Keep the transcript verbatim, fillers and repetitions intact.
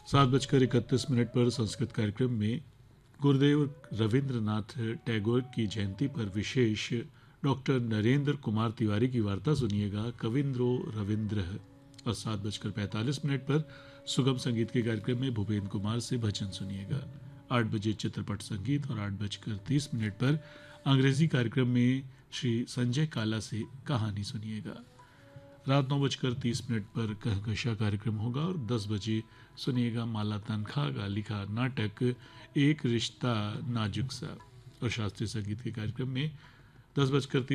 सात बजकर इकतीस मिनट पर संस्कृत कार्यक्रम में गुरुदेव रविंद्रनाथ टैगोर की जयंती पर विशेष डॉक्टर नरेंद्र कुमार तिवारी की वार्ता सुनिएगा, कविंद्रो रविंद्र। और सात बजकर पैंतालीस मिनट पर सुगम संगीत के कार्यक्रम में भूपेंद्र कुमार से भजन सुनिएगा। आठ बजे चित्रपट संगीत और आठ बजकर तीस मिनट पर अंग्रेजी कार्यक्रम में श्री संजय काला से कहानी सुनिएगा। रात नौ बजकर तीस मिनट पर कहकशा कार्यक्रम होगा और दस बजे सुनिएगा माला तनखा का लिखा नाटक एक रिश्ता नाजुक सा। और शास्त्रीय संगीत के कार्यक्रम में दस बजकर